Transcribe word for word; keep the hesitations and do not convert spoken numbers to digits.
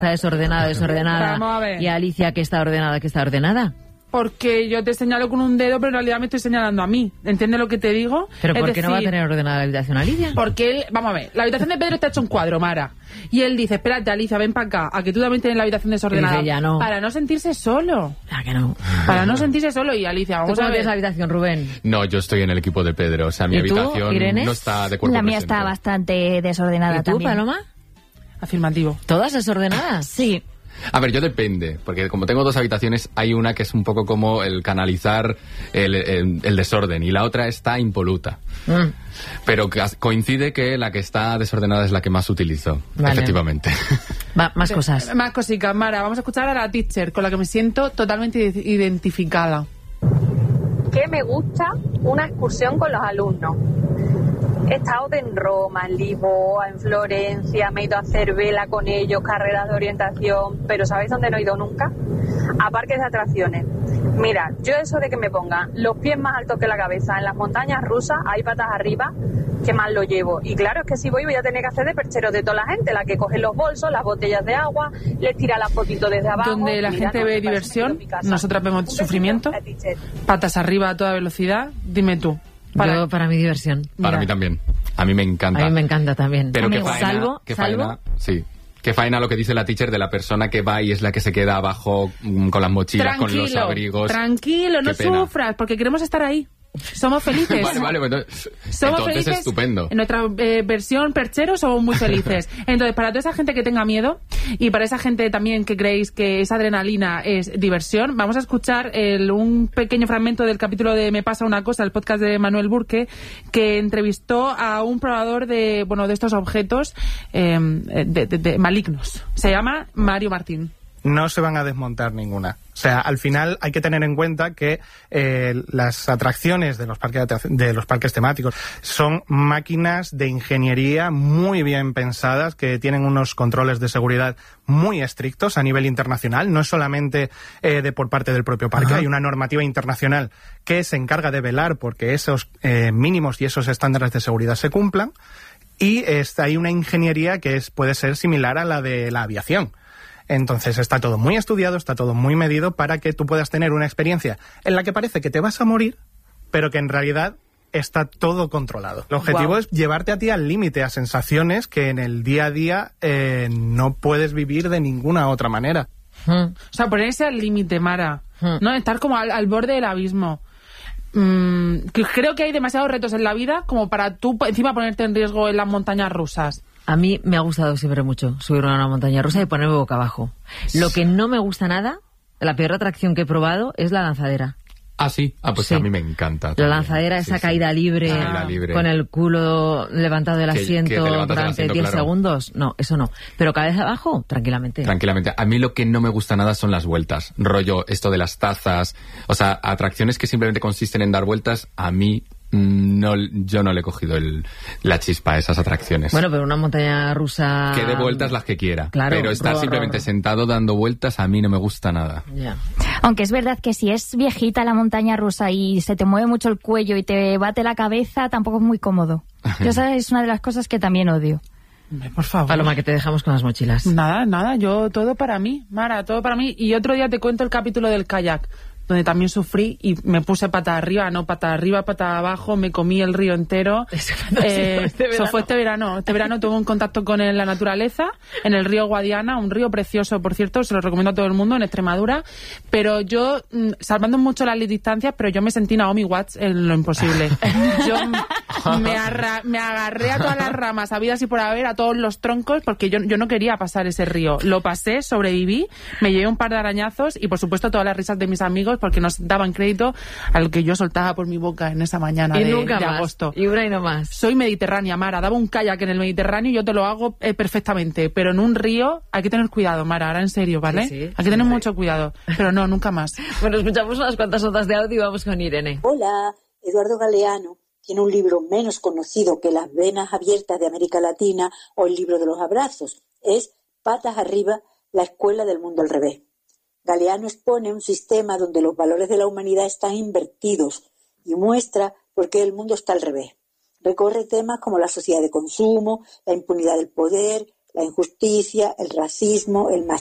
Está desordenada, desordenada. Vamos a ver. Y Alicia, que está ordenada, que está ordenada. Porque yo te señalo con un dedo, pero en realidad me estoy señalando a mí. ¿Entiendes lo que te digo? ¿Pero es por qué decir, no va a tener ordenada la habitación Alicia? Porque él, vamos a ver, la habitación de Pedro está hecho un cuadro, Mara. Y él dice, espérate, Alicia, ven para acá, a que tú también tienes la habitación desordenada. Y dice, ya no. Para no sentirse solo. Ah, que no. Para no sentirse solo. Y Alicia, ¿Tú vamos cómo a ver. tienes la habitación, Rubén? No, yo estoy en el equipo de Pedro. O sea, mi ¿Y tú, habitación Irene? no está de cuerpo La mía presente. está bastante desordenada ¿Y tú, también. Paloma? Afirmativo. ¿Todas desordenadas? Sí. A ver, yo depende, porque como tengo dos habitaciones, hay una que es un poco como el canalizar el, el, el desorden y la otra está impoluta. Mm. Pero que coincide que la que está desordenada es la que más utilizo, Vale. efectivamente. Va, más cosas. Más cositas, Mara. Vamos a escuchar a la teacher, con la que me siento totalmente identificada. Que me gusta una excursión con los alumnos. He estado en Roma, en Lisboa, en Florencia, me he ido a hacer vela con ellos, carreras de orientación, pero ¿sabéis dónde no he ido nunca? A parques de atracciones. Mira, yo eso de que me pongan los pies más altos que la cabeza en las montañas rusas, hay patas arriba, que más lo llevo. Y claro, es que si voy voy a tener que hacer de perchero de toda la gente, la que coge los bolsos, las botellas de agua, les tira las fotitos desde abajo. Donde la Mira, gente no, ve me parece diversión, que he ido a mi casa. nosotras vemos Un besito, sufrimiento. la teacher. Patas arriba a toda velocidad. Dime tú. Para, Yo, para mi diversión. Para Mira. mí también. A mí me encanta. A mí me encanta también. Pero qué Amigo, faena, salvo, qué salvo, faena, sí. Qué faena lo que dice la teacher de la persona que va y es la que se queda abajo mm, con las mochilas, con los abrigos. Tranquilo, no Qué pena. sufras, porque queremos estar ahí. Somos felices. Vale, vale, pues entonces, Somos entonces felices. estupendo. En nuestra eh, versión perchero somos muy felices. Entonces, para toda esa gente que tenga miedo y para esa gente también que creéis que esa adrenalina es diversión, vamos a escuchar el, un pequeño fragmento del capítulo de Me pasa una cosa, el podcast de Manuel Burke, que entrevistó a un probador de, bueno, de estos objetos eh, de, de, de malignos. Se llama Mario Martín. No se van a desmontar ninguna. O sea, al final hay que tener en cuenta que eh, las atracciones de los parques de, de los parques temáticos son máquinas de ingeniería muy bien pensadas, que tienen unos controles de seguridad muy estrictos a nivel internacional. No es solamente eh, de por parte del propio parque. Ajá. Hay una normativa internacional que se encarga de velar porque esos eh, mínimos y esos estándares de seguridad se cumplan. Y eh, hay una ingeniería que es, puede ser similar a la de la aviación. Entonces está todo muy estudiado, está todo muy medido para que tú puedas tener una experiencia en la que parece que te vas a morir, pero que en realidad está todo controlado. El objetivo wow. es llevarte a ti al límite, a sensaciones que en el día a día eh, no puedes vivir de ninguna otra manera. Hmm. O sea, ponerse al límite, Mara, hmm. ¿no? Estar como al, al borde del abismo. Mm, que creo que hay demasiados retos en la vida como para tú encima ponerte en riesgo en las montañas rusas. A mí me ha gustado siempre mucho subir a una montaña rusa y ponerme boca abajo. Lo que no me gusta nada, la peor atracción que he probado, es la lanzadera. Ah, sí. Ah, pues sí. A mí me encanta. La también. lanzadera, esa sí, caída, sí. Libre, caída libre, con el culo levantado del asiento que, que durante asiento, diez claro. segundos. No, eso no. Pero cabeza abajo, tranquilamente. Tranquilamente. A mí lo que no me gusta nada son las vueltas. Rollo, esto de las tazas. O sea, atracciones que simplemente consisten en dar vueltas, a mí... No, yo no le he cogido el, la chispa a esas atracciones. Bueno, pero una montaña rusa... Que dé vueltas las que quiera. Claro, pero estar ro, simplemente ro, ro. sentado dando vueltas a mí no me gusta nada. Yeah. Aunque es verdad que si es viejita la montaña rusa y se te mueve mucho el cuello y te bate la cabeza, tampoco es muy cómodo. Yo esa es una de las cosas que también odio. Por favor. Paloma, que te dejamos con las mochilas. Nada, nada, yo todo para mí, Mara, todo para mí. Y otro día te cuento el capítulo del kayak, donde también sufrí y me puse pata arriba, no pata arriba, pata abajo, me comí el río entero. Eso, eh, este eso fue este verano. Este verano tuve un contacto con la naturaleza en el río Guadiana, un río precioso, por cierto, se lo recomiendo a todo el mundo, en Extremadura. Pero yo, salvando mucho las distancias, pero yo me sentí Naomi Watts en lo imposible. Yo me, arra, me agarré a todas las ramas, habidas y por haber, a todos los troncos, porque yo, yo no quería pasar ese río. Lo pasé, sobreviví, me llevé un par de arañazos y, por supuesto, todas las risas de mis amigos, porque nos daban crédito a lo que yo soltaba por mi boca en esa mañana y de, nunca de más. agosto. Y una y no más. Soy mediterránea, Mara. Daba un kayak en el Mediterráneo y yo te lo hago eh, perfectamente. Pero en un río hay que tener cuidado, Mara. Ahora en serio, ¿vale? Sí, sí, hay que tener sí. mucho cuidado. Pero no, nunca más. Bueno, escuchamos unas cuantas notas de audio y vamos con Irene. Hola, Eduardo Galeano tiene un libro menos conocido que Las venas abiertas de América Latina o El libro de los abrazos. Es Patas arriba, la escuela del mundo al revés. Galeano expone un sistema donde los valores de la humanidad están invertidos y muestra por qué el mundo está al revés. Recorre temas como la sociedad de consumo, la impunidad del poder, la injusticia, el racismo, el machismo